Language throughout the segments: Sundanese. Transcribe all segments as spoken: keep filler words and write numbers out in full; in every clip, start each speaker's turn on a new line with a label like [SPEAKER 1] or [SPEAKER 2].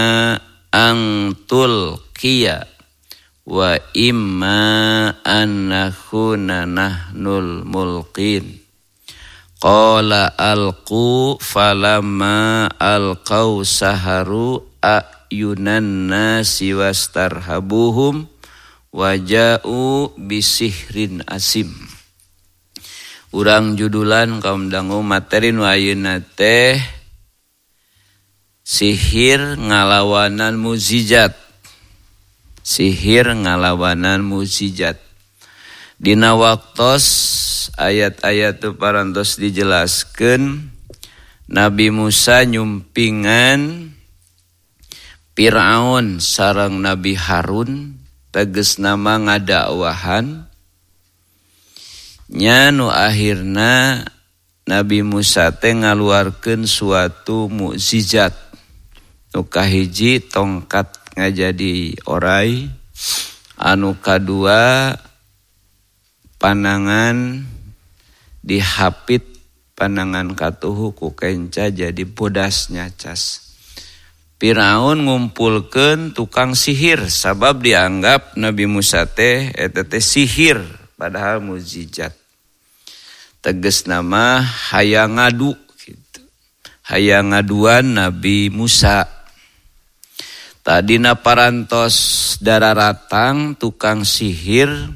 [SPEAKER 1] angtul kia wa imma annakuna nahnul mulqin. Qala alqu falamma alqaw saharu ayunan nasi wastarhabuhum waja'u bisihrin asim. Urang judulan kaum dangu materi nu ayeuna teh sihir ngalawanan mukjizat. Sihir ngalawanan mukjizat. Dina waktos ayat-ayat tu parantos dijelaskeun Nabi Musa nyumpingan Firaun sareng Nabi Harun tegasna mah ngadakwahan nya nu akhirna Nabi Musa teh ngaluarkeun suatu mukjizat. Nu kahiji tongkat ngajadi orai, anu kadua panangan dihapit panangan katuhu ku kenca jadi bodasnya cas. Firaun ngumpulkeun tukang sihir sabab dianggap Nabi Musa teh eta teh sihir padahal mukjizat. Tegas nama hayang ngadu gitu. Hayang ngaduan Nabi Musa. Tadina parantos dararatang tukang sihir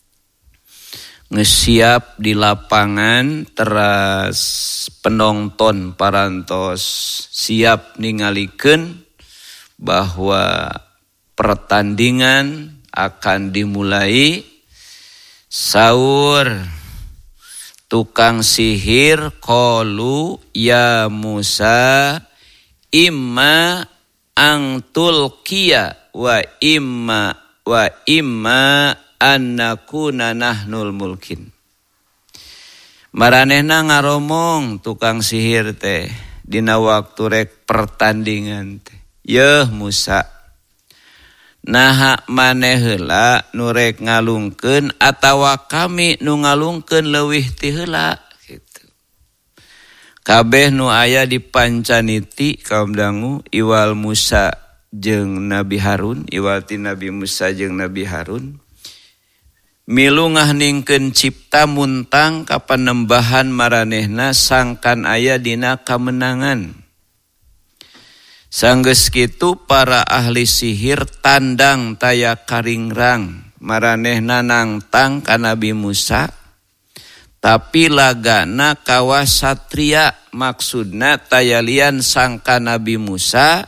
[SPEAKER 1] ngesiap di lapangan teras penonton parantos siap ningalikeun bahwa pertandingan akan dimulai. Saur tukang sihir qalu ya Musa imma angtul kia wa imma wa imma annakuna nahnul mulkin. Maranehna ngaromong tukang sihir teh dina waktu rek pertandingan teh. Yeuh Musa, naha maneh heula nu rek ngalungkeun atawa kami nu ngalungkeun leuwih ti heula gitu. Kabeh nu aya di pancaniti kaum dangu iwal Musa jeung Nabi Harun, iwal ti Nabi Musa jeung Nabi Harun milu ngahningkeun cipta muntang kapanembahan maranehna sangkan aya dina kamenangan. Sanggeus kitu para ahli sihir tandang taya karingrang maranehna nangtang ka Nabi Musa tapi lagana kawa satria, maksudna taya lian sangka Nabi Musa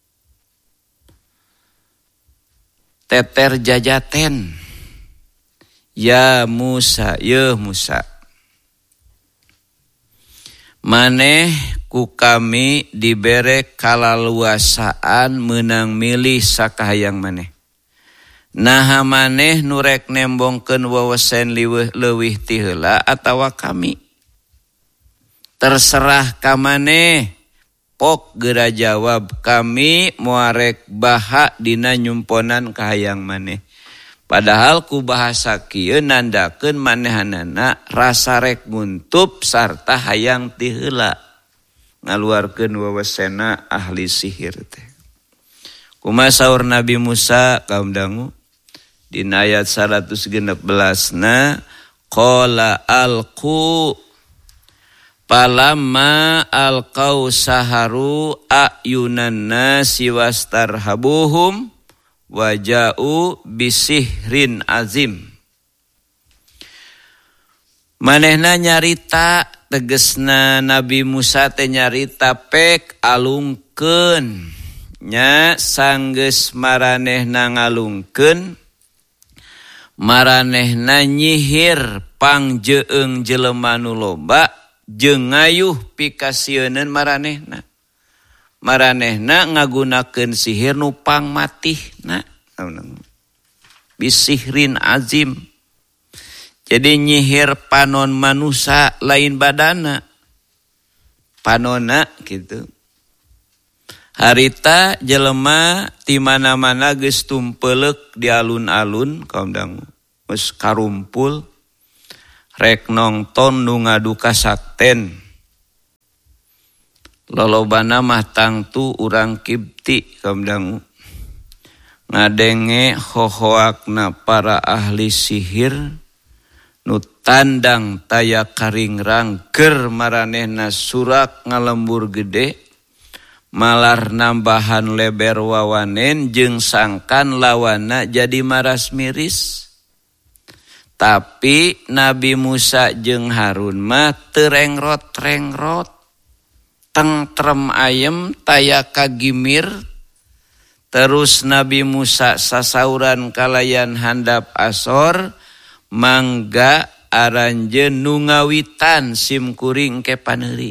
[SPEAKER 1] teter jajaten. Ya Musa, ya Musa, maneh ku kami dibere kalaluasaan menang milih sakahayang maneh. Naha maneh nurek nembongkeun wawasan leuwih leuwih ti heula atawa kami. Terserah ka maneh. Pok geura jawab kami moarek baha dina nyumponan kahayang maneh. Padahal ku bahasa kieu nandakeun manehanana rasa rek muntup sarta hayang ti heula. Ngaluarkeun wawasana ahli sihir teh. Kumaha saur Nabi Musa kaum dangu dina ayat seratus genep belas na qala alqu palamma alqau saharu ayunan nasi wastarhabuhum waja'u bisihrin azim. Manehna nyarita tegesna Nabi Musa teh nyarita pek alungkeun nya sanggeus maranehna ngalungkeun maranehna nyihir pangjeueung jelema nu loba jeung ngayuh pikasieun maranehna. Maranehna ngagunakeun sihir nu pangmatihna bisihrin azim. Jadi nyihir panon manusia lain badana panona gitu. Harita jelema ti mana-mana geus tumpeleuk di alun-alun kaum dangu geus karumpul rek nongton nu ngadu kasakten. lolobana mah tangtu urang Kipti kaum dangu ngadenge hohoakna para ahli sihir nu tandang taya karingrang ger maranehna surak ngalembur gede malar nambahan leber wawanen jeung sangkan lawana jadi maras miris. Tapi Nabi Musa jeung Harun mah terengrot-rengrot tentrem ayem taya kagimir. Terus Nabi Musa sasauran kalayan handap asor mangga aranjeun nu ngawitan sim kuring ke paneuri.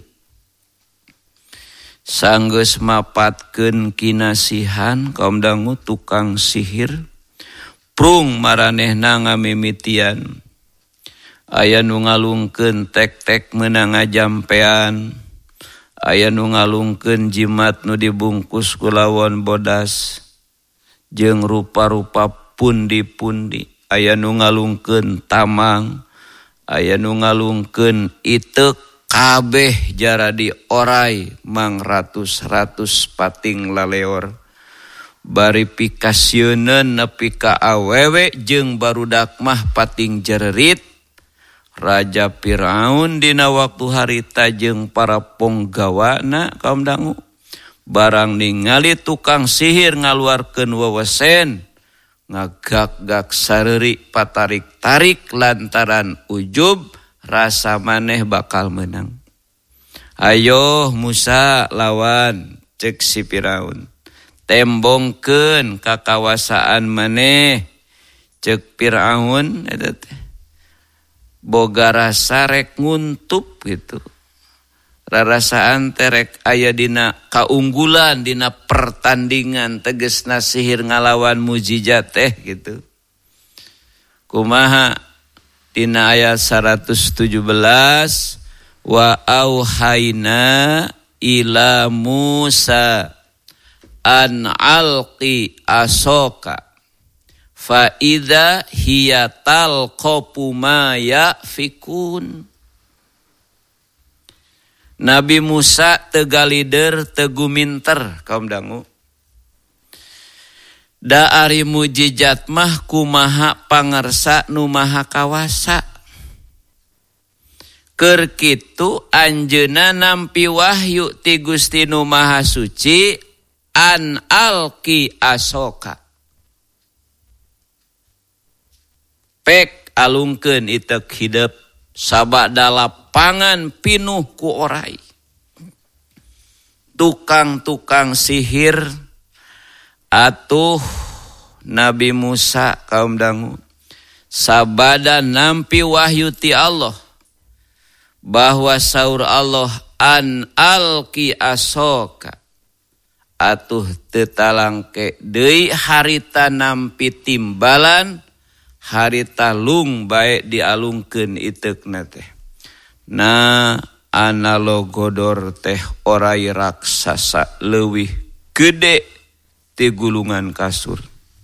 [SPEAKER 1] Sanggeus mapatkeun kinasihan kaum dangu tukang sihir prung maranehna ngamimitian. Aya nu ngalungkeun tek-tek meunang ngajampean. Aya nu ngalungkeun jimat nu dibungkus ku lawon bodas jeung rupa-rupa pundi-pundi. Aya nu ngalungkeun tamang, aya nu ngalungkeun iteuk kabeh jaradi oray mang ratus-ratus pating laleor. Bari pikasieun nepi ka awewe jeung barudak mah pating jererit. Raja Firaun dina waktu harita jeung para ponggawana kaum dangu barang ningali tukang sihir ngaluarkeun wewesen ngagak-gak sareuri patarik-tarik lantaran ujub rasa maneh bakal menang. Ayo Musa lawan cek si Firaun. Tembongkeun kakawasaan maneh cek Firaun eta teh. Boga rasa rek nguntup gitu. Rarasaan terek aya dina kaunggulan dina pertandingan tegesna sihir ngalawan mujizat teh gitu. Kumaha dina ayat seratus tujuh belas wa auhayna ila Musa an alqi asoka fa idza hiya talqafu ma yafikun. Nabi Musa tegalider teguminter kaum dangu. Da ari mujizat mah kumaha pangarsa nu maha kawasa. Keur kitu anjeunna nampi wahyu ti Gusti nu Maha Suci an alqi asoka. Pek alungkeun itek hidup sabada lapangan pinuh ku oray. Tukang-tukang sihir atuh Nabi Musa kaum dangu sabada nampi wahyu ti Allah bahwa saur Allah an alqi asoka atuh teu talangke deui harita nampi timbalan harita lung bae dialungkeun iteukna teh. Na analogodor teh oray raksasa leuwih gede ti gulungan kasur.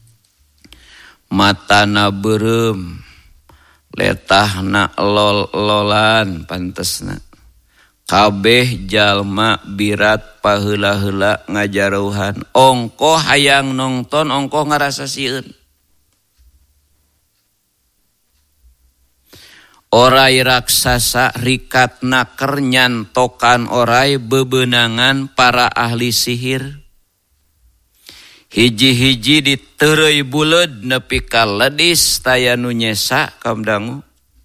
[SPEAKER 1] Matana beureum, letahna lol-lolan pantesna. Kabeh jalma birat paheula-heula ngajareuhan. Ongko hayang nongton, ongko ngarasa sieun. Oray raksasa rikat naker nyantokan oray bebenangan para ahli sihir. Hiji-hiji ditereuy buleud nepi ka ledis taya nu nyesa kaum dangu.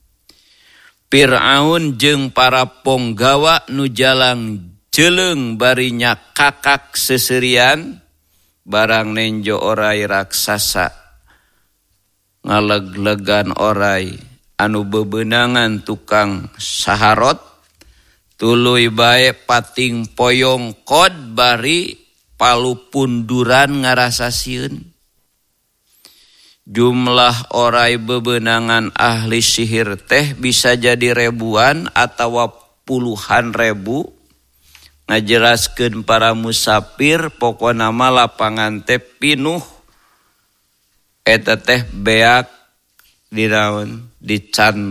[SPEAKER 1] Firaun jeung para ponggawa nu jalang jeleung bari nyakakak seuseurean barang nenjo oray raksasa ngaleg-legan oray anu bebenangan tukang saharot tuluy bae pating poyong kod bari palu punduran ngarasa sieun. Jumlah oray bebenangan ahli sihir teh bisa jadi ribuan atawa puluhan ribu. Ngajelaskeun para musafir pokona mah lapangan teh pinuh eta teh beak dinaon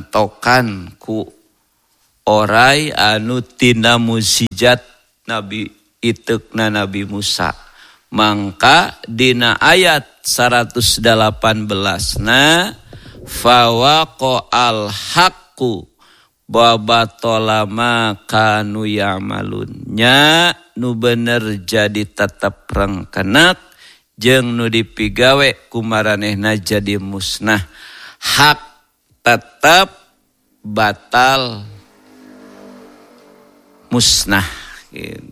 [SPEAKER 1] dicantokan ku oray anu tina mujizat Nabi pitekna Nabi Musa. Mangka dina ayat seratus delapan belas na fawaqo al haqqu babatolama kanu ya'malun nya nu bener jadi tetep rengkenak jeung nu dipigawe kumaranehna jadi musnah. Hak tetep batal musnah gitu.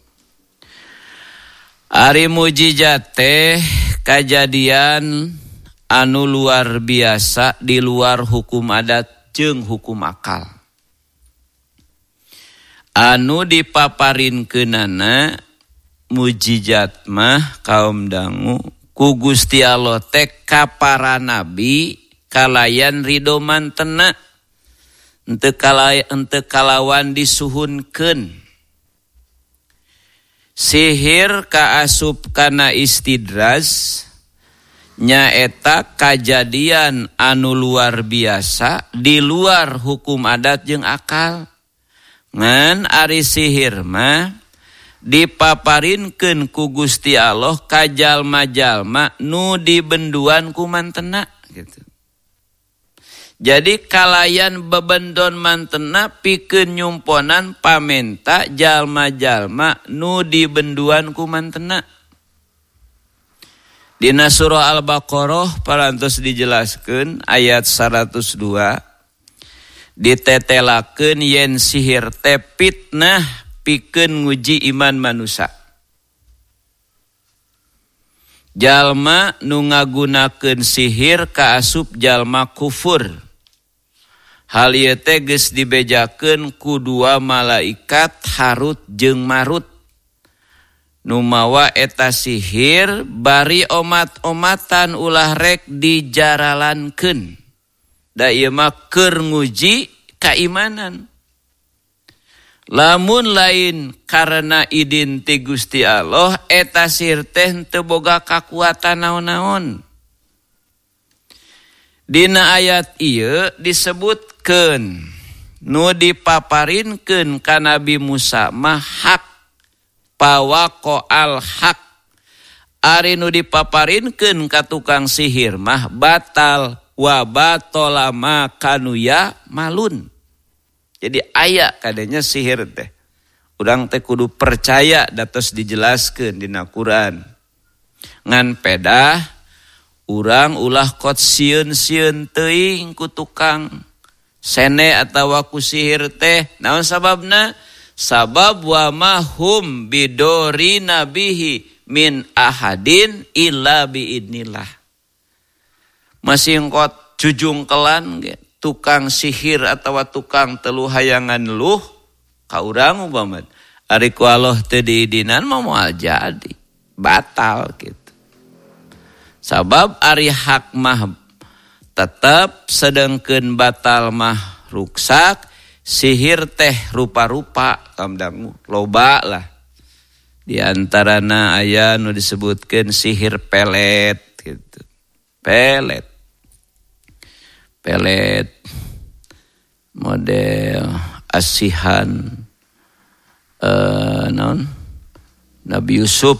[SPEAKER 1] Ari mujizat teh kajadian anu luar biasa di luar hukum adat jeung hukum akal. Anu dipaparinkeunana mujizat mah kaum dangu ku Gusti Allah teh ka para nabi kalayan ridho mantena henteu kalayan henteu kalawan disuhunkeun. Sihir kaasup kana istidraj nyaeta kajadian anu luar biasa di luar hukum adat jeung akal. Ngan ari sihir mah dipaparinkeun ku Gusti Allah ka jalma-jalma nu dibenduan ku mantena gitu. Jadi kalayan bebendon mantena pikeun nyumponan pamenta jalma-jalma nu dibenduan ku mantena. Dina surah Al-Baqarah parantos dijelaskeun ayat seratus dua ditetelakeun yen sihir teh fitnah pikeun nguji iman manusia. Jalma nu ngagunakeun sihir kaasup jalma kufur. Hal ieu teh geus dibejakeun ku dua malaikat Harut jeung Marut. Nu mawa eta sihir bari omat-omatan ulah rek dijaralankeun. Da ieu mah keur nguji kaimanan. Lamun lain karena idin ti Gusti Allah eta sihir teh teu boga kakuatan naon-naon. Dina ayat ieu disebutkeun nu dipaparinkeun ka Nabi Musa mah hak pawaqo al haq. Ari nu dipaparinkeun ka tukang sihir mah batal wa batola ma kanu ya malun. Jadi aya kadenya sihir teh. Urang teh kudu percaya datos dijelaskeun dina Quran. Ngan pedah urang ulah kot sieun-sieun teuing ku tukang sene atawa ku sihir teh. Naon sababna? Sabab wa mahum bidori nabihi min ahadin illa biidnillah. Masih engkot jujungkelan ge tukang sihir atawa tukang telu hayangan luh ka urang umpama ari ku Allah teu diidinan mah moal jadi batal gitu. Sabab ari hak mah tetep sedengkeun batal mah ruksak, sihir teh rupa-rupa kamdangu loba lah. Di antarana aya nu disebutkeun sihir pelet gitu. Pelet. Pelet model asihan eh naon Nabi Yusuf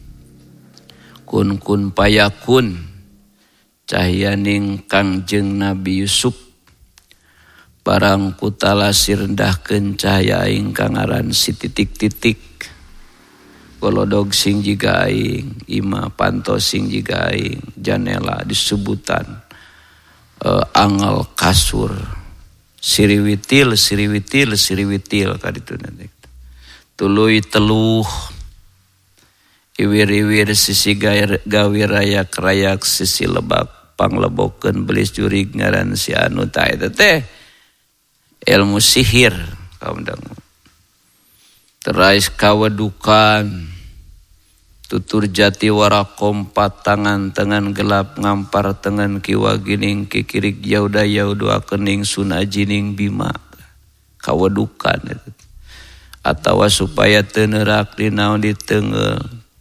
[SPEAKER 1] kun kun payakun cahyaning Kangjeng Nabi Yusuf barang kutalasir rendahkeun cahaya aing kangaran si titik-titik golodog sing jiga aing ima panto sing jiga aing janela disebutan uh, angel kasur siriwitil siriwitil siriwitil kaditu nanti tuluy teluh iwir-iwir sisi gawir rayak-rayak sisi lebak panglebokeun belis jurig ngaran si anu ta eta teh ilmu sihir kaum dangu. Terais kawedukan tutur jati warakom patangan tengan gelap ngampar tengan kiwa gining kikirik yauda yaudua kening sunajining bima kawedukan eta atawa supaya teu neurak dinaon diteungel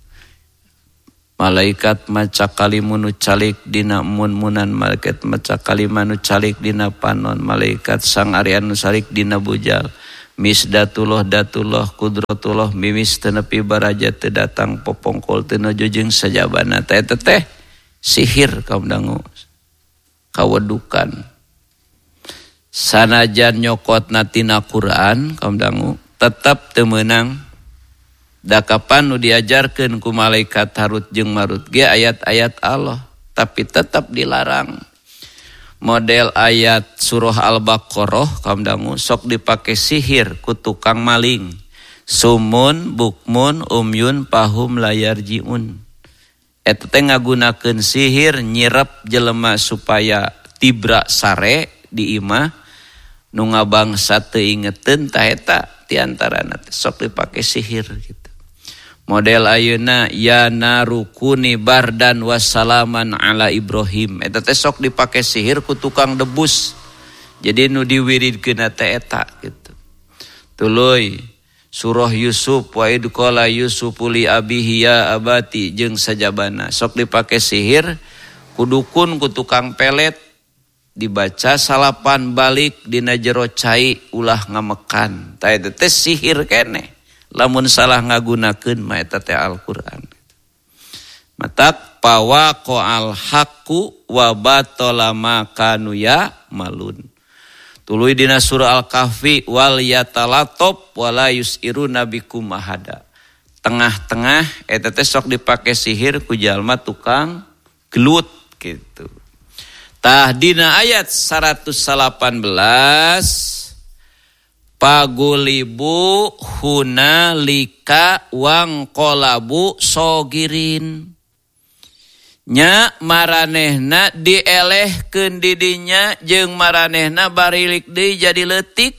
[SPEAKER 1] malaikat maca kalimunu calik dina mun-munan malaikat maca kalimanu calik dina panon malaikat sang arian calik dina bujal misdatullah datullah kudratullah mimis tenepi baraja teu datang popongkol teu nuju jeung sajabana teh teh sihir kaum dangu kawedukan sanajan nyokotna tina Quran kaum dangu tetep teu meunang da kapan nu diajarkeun ku malaikat Harut jeung Marut ge ayat-ayat Allah tapi tetap dilarang. Model ayat surah Al-Baqarah kaum dangu sok dipake sihir ku tukang maling. Sumun bukmun umyun pahum layarjiun. Eta teh ngagunakeun sihir nyirep jelema supaya tibra sare di imah nu ngabangsa teu ingeteun tah eta ti antarana sok dipake sihir gitu. Model ayeuna ya narukuni bardan wassalaman ala Ibrahim. Eta teh sok dipake sihir ku tukang debus. Jadi nu diwiridkeun teh eta gitu. Tuluy surah Yusuf wa id qala Yusufu li abihi ya abati jeung sajabana. Sok dipake sihir ku dukun ku tukang pelet dibaca salapan balik dina jero cai ulah ngamekan. Tah eta teh sihir keneh. Lamun salah ngagunakeun mah eta teh Al-Qur'an. Matak pawaqo al-haqqu wa batala ma kanu ya'malun. Tuluy dina surah Al-Kahfi wal yatalatop wala yusiruna bikum ahada. Tengah-tengah eta teh sok dipake sihir ku jalma tukang gelut gitu. Tah dina ayat seratus delapan belas pagulibu hunalika wangqolabu sogirin. Nya maranehna dielehkeun di dinya jeung maranehna barilik deui jadi leutik.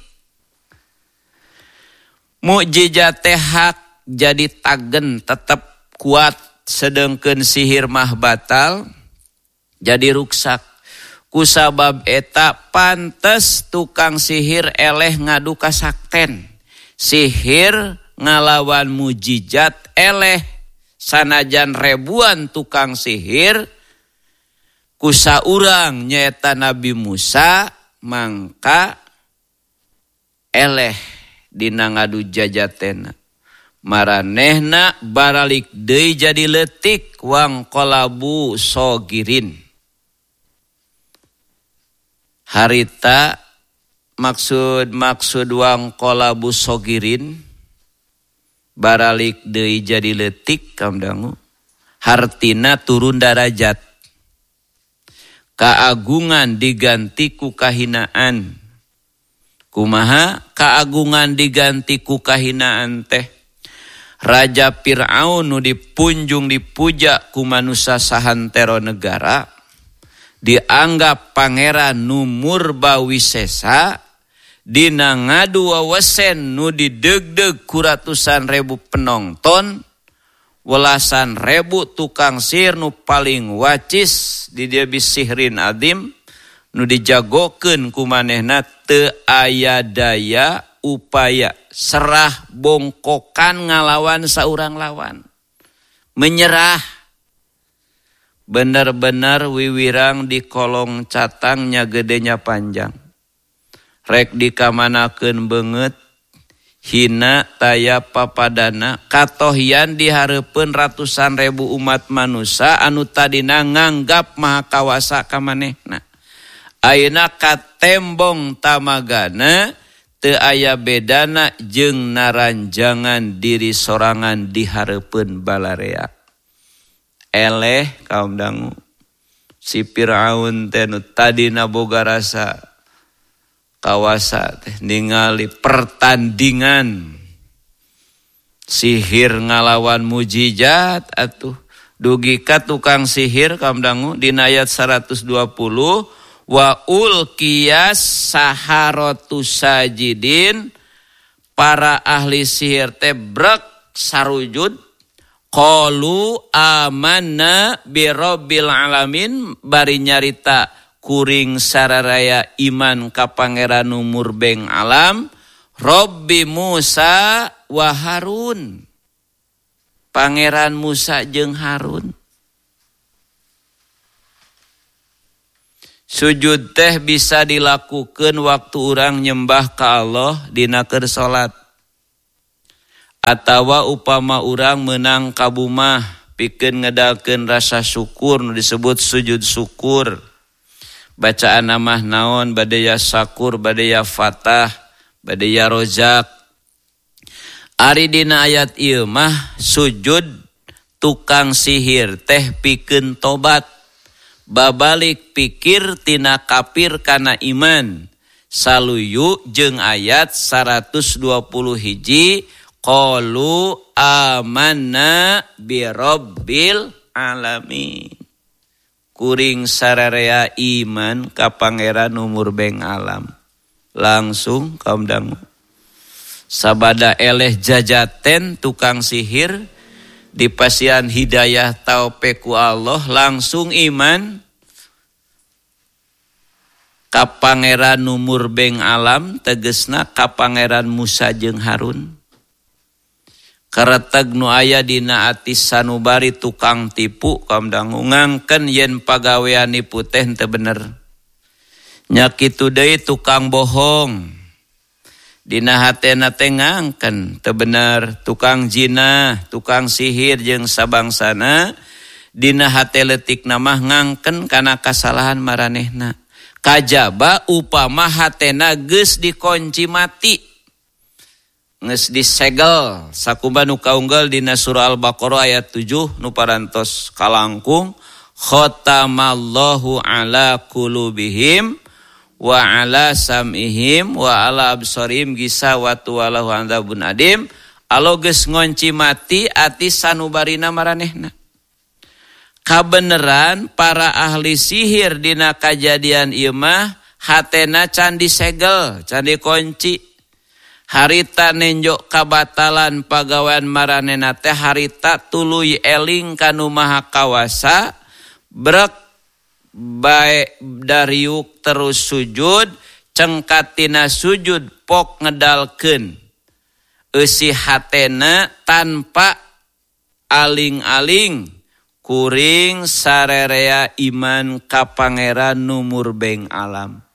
[SPEAKER 1] Mukjizat teh hak jadi tagen tetep kuat sedengkeun sihir mah batal jadi ruksak. Kusabab eta pantes tukang sihir eleh ngadu ka sakten. Sihir ngalawan mujizat eleh sanajan ribuan tukang sihir kusa urang nyaeta Nabi Musa mangka eleh dina ngadu jajatena. Maranehna baralik deui jadi leutik wang qolabu sogirin. Harita maksud-maksud wang qolabu sogirin baralik deui jadi leutik kaum dangu hartina turun darajat kaagungan diganti ku kahinaan. Kumaha kaagungan diganti ku kahinaan teh? Raja Fir'aun nu dipunjung dipuja ku manusia sahantero negara dianggap pangeran nu murbawisesa dina ngadu wawesen nu didegdeg ku ratusan ribu penonton welasan ribu tukang sihir nu paling wacis di dia bisihrin adim nu dijagokeun ku manehna teu aya daya upaya serah bongkokan ngalawan saurang lawan menyerah. Bener-bener wiwirang di kolong catangnya gedenya panjang. Rek dikamanakeun beungeut hina taya papadana katohian dihareupeun ratusan ribu umat manusia anu tadina nganggap maha kawasa ka manehna. Ayeuna katembong tamagana teu aya bedana jeung naranjangan diri sorangan dihareupeun balarea. Eleh kaum dangu si Firaun teh nu tadina boga rasa kawasa teh ningali pertandingan sihir ngalawan mujizat atuh dugi ka tukang sihir kaum dangu dina ayat seratus dua puluh wa ulqiyas saharatu sajidin para ahli sihir teh brek sarujud. Qalu amanna birabbil alamin bari nyarita kuring sararaya iman ka pangeran umur beng alam Rabbi Musa wa Harun. Pangeran Musa jeung Harun. Sujud teh bisa dilakukan waktu urang nyembah ka Allah dina keur salat. Atawa upama urang meunang kabumah pikeun ngedalkeun rasa syukur nu disebut sujud syukur. Bacaan namah naon bade ya syakur, bade ya fatah, bade ya rozak. Ari dina ayat ieu mah sujud tukang sihir teh pikeun tobat. Babalik pikir tina kafir kana iman. Saluyu jeung ayat seratus dua puluh hiji qalu amanna bi rabbil alamin. Kuring sararea iman ka pangeran umur beng alam. Langsung kaum dangu. Sabada eleh jajaten tukang sihir dipasian hidayah taufik ku Allah langsung iman ka pangeran umur beng alam tegesna ka pangeran Musa jeung Harun. Kareteg nu aya dina ati sanubari tukang tipu kaum dangu ngangken yen pagawean nipu teh teu bener. Nya kitu deui tukang bohong. Dina hatena teh ngangken teu bener, tukang zina, tukang sihir jeung sabangsana dina hate leutikna mah ngangken kana kasalahan maranehna. Kajaba upama hatena geus dikunci mati. Geus disegel sakuba nu kaunggal dina surah Al-Baqarah ayat tujuh nu parantos kalangkung khatamallahu ala qulubihim wa ala sam'ihim wa ala absarihim gisawatu walahu adzabun adim. Alo geus ngonci mati ati sanubarina maranehna. Kabeneran para ahli sihir dina kajadian ieu mah hatena can disegel, can dikunci. Harita nenjok kabatalan pagawean maranehna teh harita tuluy eling kanu maha kawasa brek bae dariuk terus sujud cengkatina sujud pok ngedalkeun eusi hatena tanpa aling-aling kuring sarerea iman ka pangeran numur beng alam.